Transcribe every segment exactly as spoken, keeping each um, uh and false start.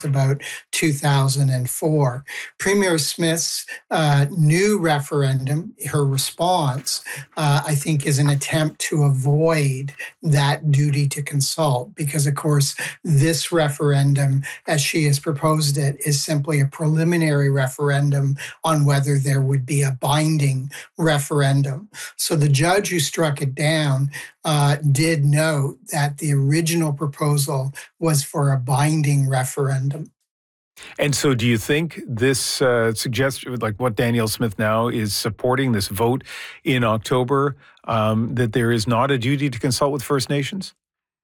about two thousand four. Premier Smith's uh, new referendum, her response, uh, I think is an attempt to avoid that duty to consult because, of course, this referendum, as she has proposed it, is simply a preliminary referendum on whether there would be a binding referendum. So the judge who struck it down uh, did note that the original proposal was for a binding referendum. And so do you think this uh, suggests, like what Danielle Smith now is supporting, this vote in October, um, that there is not a duty to consult with First Nations?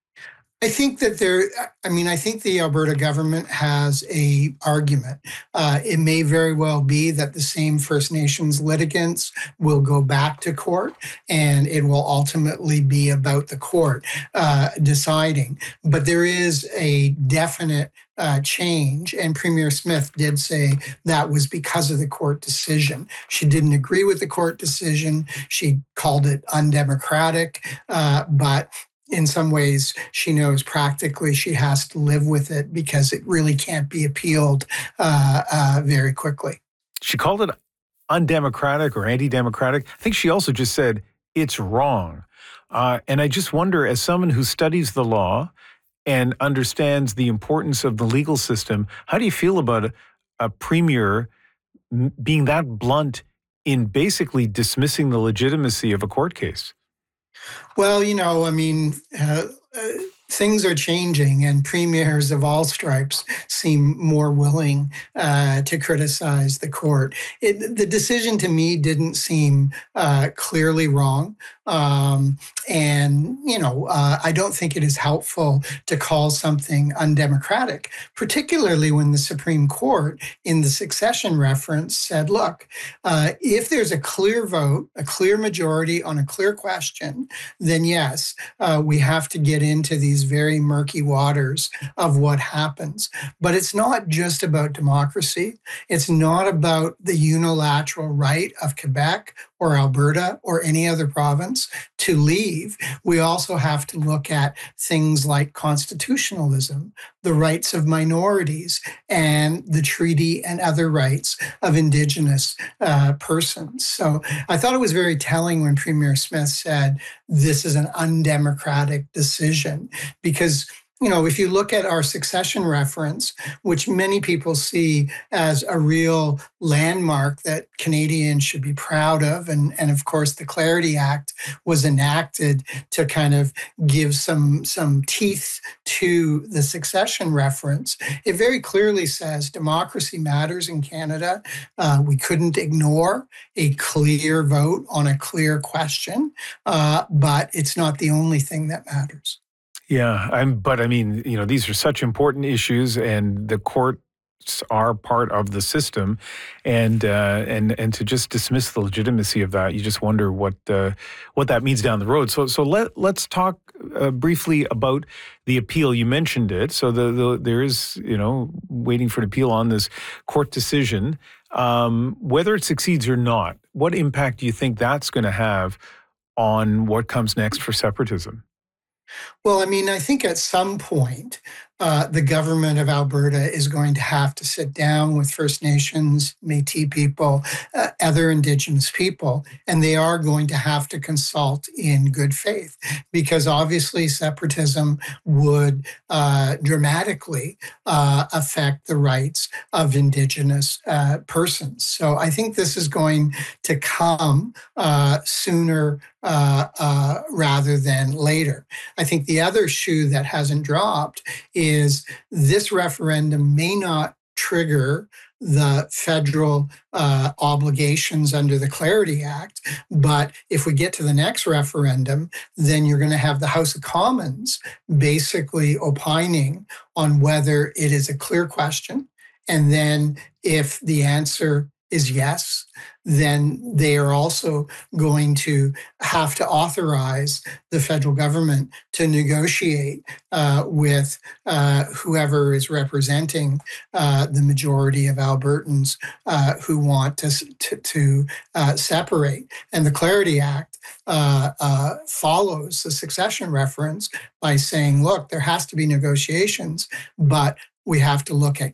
I think that there, I mean, I think the Alberta government has a argument. Uh, it may very well be that the same First Nations litigants will go back to court and it will ultimately be about the court uh, deciding. But there is a definite uh, change, and Premier Smith did say that was because of the court decision. She didn't agree with the court decision. She called it undemocratic, uh, but in some ways, she knows practically she has to live with it because it really can't be appealed uh, uh, very quickly. She called it undemocratic or anti-democratic. I think she also just said it's wrong. Uh, and I just wonder, as someone who studies the law and understands the importance of the legal system, how do you feel about a, a premier being that blunt in basically dismissing the legitimacy of a court case? Well, you know, I mean, uh, uh, things are changing, and premiers of all stripes seem more willing uh, to criticize the court. It, the decision to me didn't seem uh, clearly wrong. Um, and, you know, uh, I don't think it is helpful to call something undemocratic, particularly when the Supreme Court in the succession reference said, look, uh, if there's a clear vote, a clear majority on a clear question, then yes, uh, we have to get into these very murky waters of what happens. But it's not just about democracy. It's not about the unilateral right of Quebec or Alberta or any other province to leave. We also have to look at things like constitutionalism, the rights of minorities, and the treaty and other rights of Indigenous uh, persons. So I thought it was very telling when Premier Smith said this is an undemocratic decision because, you know, if you look at our succession reference, which many people see as a real landmark that Canadians should be proud of, and, and of course the Clarity Act was enacted to kind of give some, some teeth to the succession reference, it very clearly says democracy matters in Canada. Uh, we couldn't ignore a clear vote on a clear question, uh, but it's not the only thing that matters. Yeah, I'm, but I mean, you know, these are such important issues, and the courts are part of the system, and uh, and and to just dismiss the legitimacy of that, you just wonder what uh, what that means down the road. So so let let's talk uh, briefly about the appeal. You mentioned it. So the, the there is, you know, waiting for an appeal on this court decision. Um, whether it succeeds or not, what impact do you think that's going to have on what comes next for separatism? Well, I mean, I think at some point, uh, the government of Alberta is going to have to sit down with First Nations, Métis people, uh, other Indigenous people, and they are going to have to consult in good faith because obviously separatism would uh, dramatically uh, affect the rights of Indigenous uh, persons. So I think this is going to come uh, sooner uh, uh, rather than later. I think the other shoe that hasn't dropped is this referendum may not trigger the federal uh, obligations under the Clarity Act, but if we get to the next referendum, then you're going to have the House of Commons basically opining on whether it is a clear question. And then if the answer is yes, then they are also going to have to authorize the federal government to negotiate uh, with uh, whoever is representing uh, the majority of Albertans uh, who want to, to, to uh, separate. And the Clarity Act uh, uh, follows the succession reference by saying, look, there has to be negotiations, but we have to look at